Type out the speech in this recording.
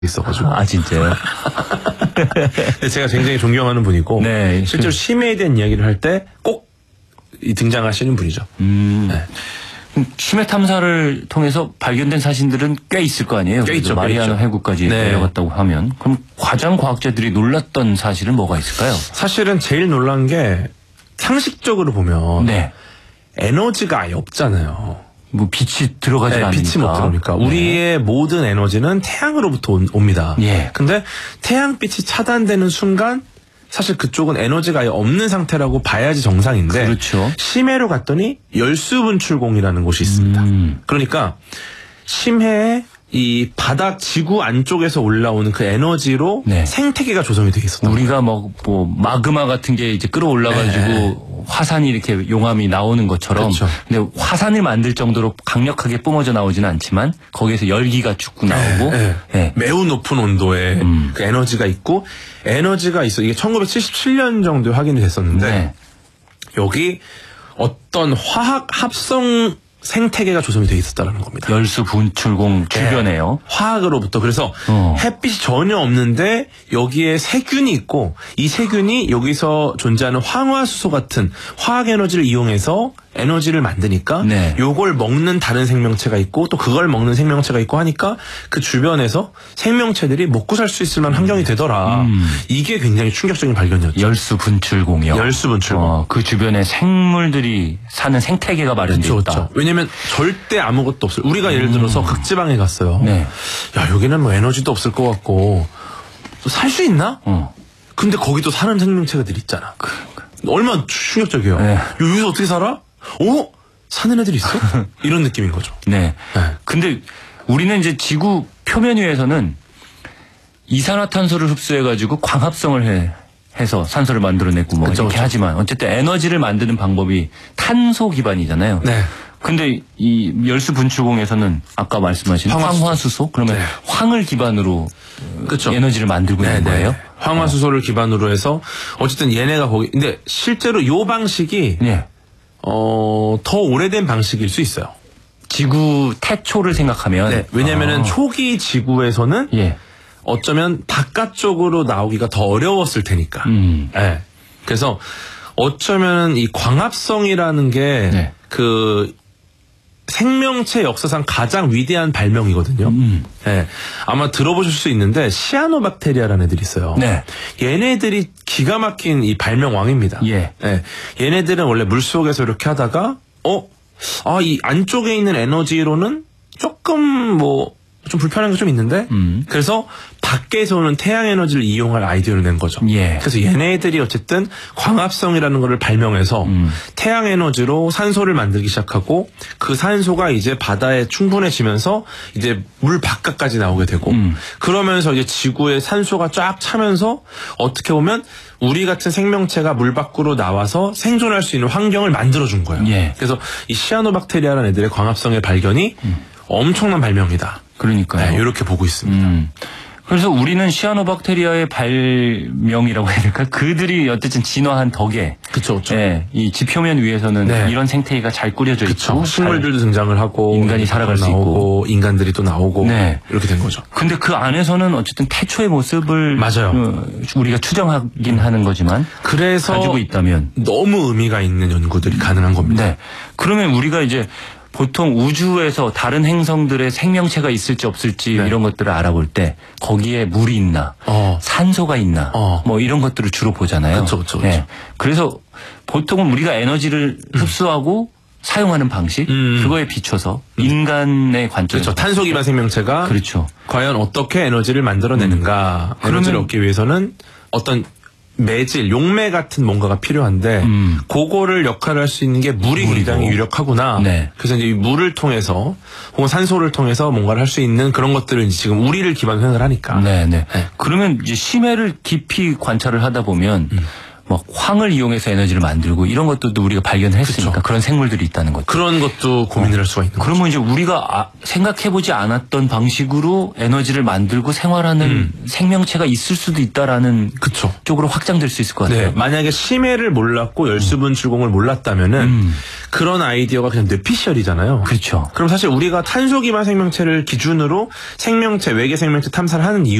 있어가지고. 아, 진짜요? 제가 굉장히 존경하는 분이고, 네. 실제로 심해에 대한 이야기를 할 때 꼭 등장하시는 분이죠. 네. 심해 탐사를 통해서 발견된 사신들은 꽤 있을 거 아니에요? 꽤 있죠. 마리아나 해구까지 네. 내려갔다고 하면. 그럼 가장 과학자들이 놀랐던 사실은 뭐가 있을까요? 사실은 제일 놀란 게 상식적으로 보면 네. 에너지가 아예 없잖아요. 뭐 빛이 들어가지 네, 않으니까. 빛이 못 들어오니까. 네. 우리의 모든 에너지는 태양으로부터 옵니다. 예. 근데 태양빛이 차단되는 순간 사실 그쪽은 에너지가 아예 없는 상태라고 봐야지 정상인데, 그렇죠. 심해로 갔더니 열수분출공이라는 곳이 있습니다. 그러니까 심해에 이 바닥 지구 안쪽에서 올라오는 그 에너지로 네. 생태계가 조성이 되어 있었다. 우리가 뭐 마그마 같은 게 이제 끌어올라가지고 화산이 이렇게 용암이 나오는 것처럼. 그렇죠. 근데 화산을 만들 정도로 강력하게 뿜어져 나오지는 않지만 거기에서 열기가 쭉 나오고. 네. 매우 높은 온도의 그 에너지가 있고, 에너지가 있어. 이게 1977년 정도에 확인이 됐었는데, 네. 여기 어떤 화학 합성 생태계가 조성이 되어 있었다는 겁니다. 열수 분출공 주변에요. 화학으로부터. 그래서 햇빛이 전혀 없는데 여기에 세균이 있고, 이 세균이 여기서 존재하는 황화수소 같은 화학 에너지를 이용해서 에너지를 만드니까, 네. 요걸 먹는 다른 생명체가 있고 또 그걸 먹는 생명체가 있고 하니까 그 주변에서 생명체들이 먹고 살 수 있을 만한 환경이 되더라. 이게 굉장히 충격적인 발견이었죠. 열수 분출공이요. 열수 분출공. 그 주변에 생물들이 사는 생태계가 마련되어 있다. 그렇죠. 왜냐면 절대 아무것도 없어요. 우리가 예를 들어서 극지방에 갔어요. 네. 야, 여기는 뭐 에너지도 없을 것 같고 살 수 있나? 근데 거기도 사는 생명체가들 있잖아. 얼마나 충격적이에요. 네. 여기서 어떻게 살아? 사는 애들이 있어? 이런 느낌인 거죠. 네. 네. 근데 우리는 이제 지구 표면 위에서는 이산화탄소를 흡수해가지고 광합성을 해서 산소를 만들어내고 뭐 그쵸, 이렇게 그쵸. 하지만 어쨌든 에너지를 만드는 방법이 탄소 기반이잖아요. 네. 근데 이 열수 분출공에서는 아까 말씀하신 황화수소 그러면 네. 황을 기반으로 그쵸. 에너지를 만들고 있는 거예요? 황화수소를 기반으로 해서 어쨌든 얘네가 거기, 근데 실제로 요 방식이 네. 더 오래된 방식일 수 있어요. 지구 태초를 생각하면 네. 왜냐면은 초기 지구에서는 예. 어쩌면 바깥쪽으로 나오기가 더 어려웠을 테니까. 네. 그래서 어쩌면 이 광합성이라는 게 그 생명체 역사상 가장 위대한 발명이거든요. 네. 아마 들어보실 수 있는데 시아노박테리아라는 애들이 있어요. 네. 얘네들이 기가 막힌 이 발명 왕입니다. 예. 네. 얘네들은 원래 물속에서 이렇게 하다가 이 안쪽에 있는 에너지로는 조금 좀 불편한 게 좀 있는데, 그래서 밖에서 오는 태양 에너지를 이용할 아이디어를 낸 거죠. 예. 그래서 얘네들이 어쨌든 광합성이라는 거를 발명해서 태양 에너지로 산소를 만들기 시작하고, 그 산소가 이제 바다에 충분해지면서 이제 물 바깥까지 나오게 되고, 그러면서 이제 지구에 산소가 쫙 차면서 어떻게 보면 우리 같은 생명체가 물 밖으로 나와서 생존할 수 있는 환경을 만들어준 거예요. 예. 그래서 이 시아노박테리아라는 애들의 광합성의 발견이 엄청난 발명이다. 그러니까요. 네, 이렇게 보고 있습니다. 그래서 우리는 시아노박테리아의 발명이라고 해야 될까? 그들이 어쨌든 진화한 덕에. 그쵸. 예, 이 지표면 위에서는 네. 이런 생태계가 잘 꾸려져 있고. 식물들도 등장을 하고, 인간이 살아갈 수 있고, 인간들이 또 나오고, 네. 이렇게 된 거죠. 근데 그 안에서는 어쨌든 태초의 모습을. 맞아요. 우리가 추정하긴 하는 거지만. 그래서 가지고 있다면. 너무 의미가 있는 연구들이 가능한 겁니다. 네. 그러면 우리가 이제 보통 우주에서 다른 행성들의 생명체가 있을지 없을지 네. 이런 것들을 알아볼 때 거기에 물이 있나, 산소가 있나, 뭐 이런 것들을 주로 보잖아요. 그렇죠. 네. 그래서 보통은 우리가 에너지를 흡수하고 사용하는 방식, 그거에 비춰서 인간의 관점에서. 그렇죠. 탄소 기반 생명체가. 그렇죠. 과연 어떻게 에너지를 만들어내는가. 에너지를 얻기 위해서는 어떤 매질, 용매 같은 뭔가가 필요한데, 그거를 역할을 할 수 있는 게 물이 굉장히 유력하구나. 네. 그래서 이제 이 물을 통해서, 혹은 산소를 통해서 뭔가를 할 수 있는 그런 것들을 이제 지금 우리를 기반으로 생각을 하니까. 네. 그러면 이제 심해를 깊이 관찰을 하다 보면, 뭐 황을 이용해서 에너지를 만들고 이런 것도 우리가 발견을 했으니까 그쵸. 그런 생물들이 있다는 거죠. 그런 것도 고민을 할 수가 있는 거죠. 그러면 이제 우리가 생각해보지 않았던 방식으로 에너지를 만들고 생활하는 생명체가 있을 수도 있다라는 그쵸. 쪽으로 확장될 수 있을 것 같아요. 네, 만약에 심해를 몰랐고 열수분 출공을 몰랐다면은 그런 아이디어가 그냥 뇌피셜이잖아요. 그렇죠. 그럼 사실 우리가 탄소 기반 생명체를 기준으로 외계 생명체 탐사를 하는 이유